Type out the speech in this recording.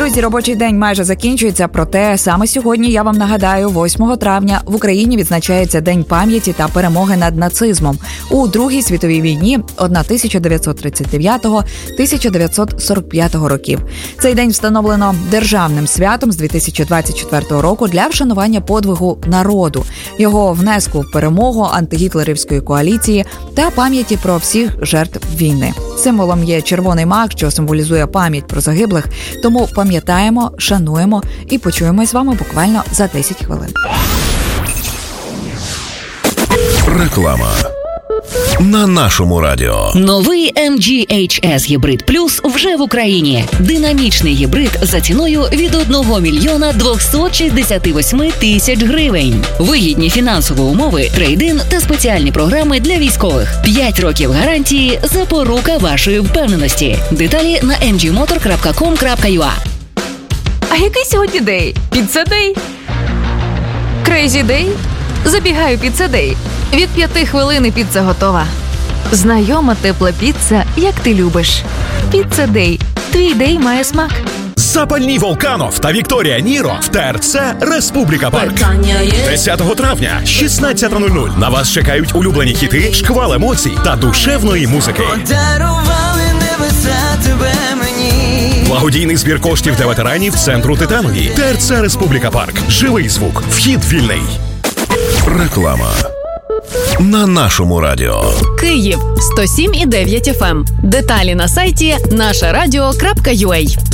Друзі, робочий день майже закінчується, проте саме сьогодні, я вам нагадаю, 8 травня в Україні відзначається День пам'яті та перемоги над нацизмом у Другій світовій війні 1939-1945 років. Цей день встановлено державним святом з 2024 року для вшанування подвигу народу, його внеску в перемогу антигітлерівської коаліції та пам'яті про всіх жертв війни. Символом є червоний мак, що символізує пам'ять про загиблих, тому пам'ятаємо, шануємо і почуємось з вами буквально за 10 хвилин. Реклама на нашому радіо. Новий MG HS Hybrid Plus вже в Україні. Динамічний гібрид за ціною від 1 мільйона 268 тисяч гривень. Вигідні фінансові умови, трейд-ін та спеціальні програми для військових. 5 років гарантії – запорука вашої впевненості. Деталі на mgmotor.com.ua. А який сьогодні день? Піцца-дей? Крейзі дей? Забігаю піцца-дей. Від 5 хвилин і піца готова. Знайома тепла піца, як ти любиш. Піцца-дей. Твій дей має смак. Запальні Волканов та Вікторія Ніро в ТРЦ «Республіка Парк». 10 травня, 16:00. На вас чекають улюблені хіти, шквал емоцій та душевної музики. Благодійний збір коштів для ветеранів центру Титанові. ТРЦ «Республіка Парк». Живий звук. Вхід вільний. Реклама на нашому радіо. Київ 107,9 FM. Деталі на сайті нашарадіо.ua.